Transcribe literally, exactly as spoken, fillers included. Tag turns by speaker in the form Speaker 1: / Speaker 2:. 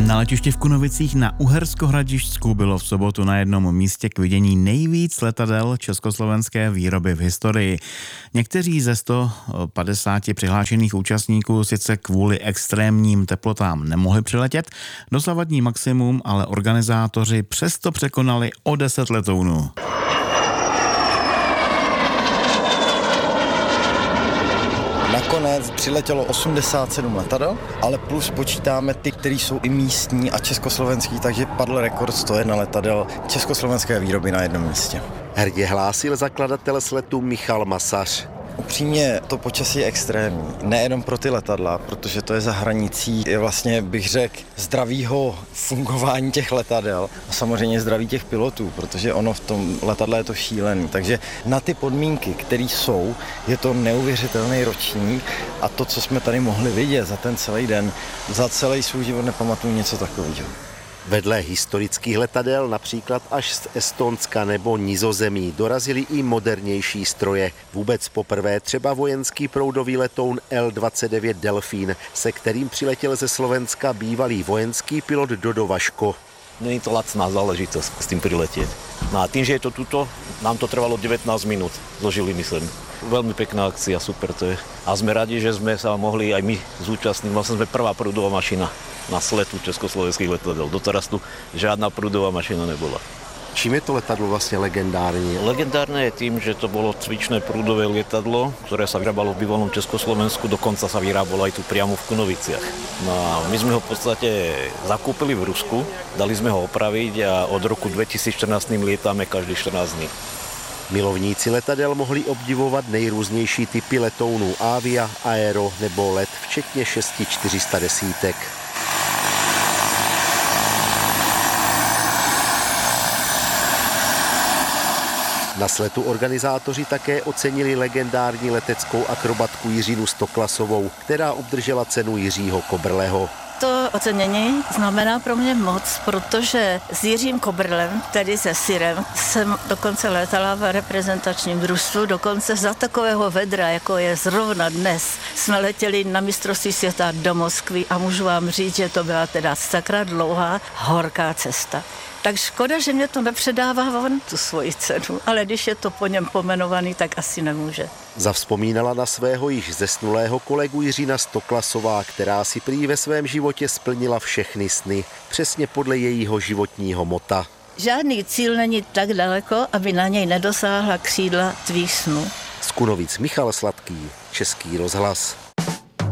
Speaker 1: Na letišti v Kunovicích na Uherskohradišťsku bylo v sobotu na jednom místě k vidění nejvíc letadel československé výroby v historii. Někteří ze sto padesáti přihlášených účastníků sice kvůli extrémním teplotám nemohli přiletět, dosavadní maximum ale organizátoři přesto překonali o deset letounů.
Speaker 2: Nakonec přiletělo osmdesát sedm letadel, ale plus počítáme ty, které jsou i místní a československý, takže padl rekord sto jedna letadel československé výroby na jednom místě.
Speaker 3: Hrdě hlásil zakladatel sletu Michal Masař.
Speaker 2: Upřímně to počasí je extrémní, nejenom pro ty letadla, protože to je za hranicí, je vlastně, bych řekl, zdravýho fungování těch letadel a samozřejmě zdraví těch pilotů, protože ono v tom letadle je to šílený. Takže na ty podmínky, které jsou, je to neuvěřitelný ročník a to, co jsme tady mohli vidět za ten celý den, za celý svůj život nepamatuju něco takového.
Speaker 3: Vedle historických letadel, například až z Estonska nebo Nizozemí, dorazily i modernější stroje. Vůbec poprvé třeba vojenský proudový letoun el dvacet devět Delfín, se kterým přiletěl ze Slovenska bývalý vojenský pilot Dodo Vaško.
Speaker 4: Není to lacná záležitosť s tým priletieť. No a tým, že je to tuto, nám to trvalo devätnásť minút. Zložili myslím. Veľmi pekná akcia, super to je. A sme radi, že sme sa mohli aj my zúčastniť. Vlastne sme prvá prúdová mašina na sletu československých letadel. Doteraz tu žiadna prúdová mašina nebola.
Speaker 3: Čím je to letadlo vlastně legendární?
Speaker 4: Legendárne je tým, že to bolo cvičné prúdové lietadlo, ktoré sa vyrábalo v bývalom Československu, dokonca sa vyrábalo aj tu priamo v Kunoviciach. No a my sme ho v podstate zakúpili v Rusku, dali sme ho opraviť a od roku dvetisícštrnásť lietáme každý štrnásť dní.
Speaker 3: Milovníci letadel mohli obdivovat nejrůznější typy letounů Avia, Aero nebo Let, včetně šesti čtyři sta desítek. Na sletu organizátoři také ocenili legendární leteckou akrobatku Jiřinu Stoklasovou, která obdržela cenu Jiřího Kobrleho.
Speaker 5: To ocenění znamená pro mě moc, protože s Jiřím Kobrlem, tedy se Sirem, jsem dokonce létala v reprezentačním družstvu, dokonce za takového vedra, jako je zrovna dnes, jsme letěli na mistrovství světa do Moskvy a můžu vám říct, že to byla teda sakra dlouhá, horká cesta. Tak škoda, že mě to nepředává on tu svoji cenu, ale když je to po něm pomenovaný, tak asi nemůže.
Speaker 3: Zavzpomínala na svého již zesnulého kolegu Jiřina Stoklasová, která si prý ve svém životě splnila všechny sny, přesně podle jejího životního mota.
Speaker 5: Žádný cíl není tak daleko, aby na něj nedosáhla křídla tvých snů.
Speaker 3: Z Kunovic Michal Sladký, Český rozhlas.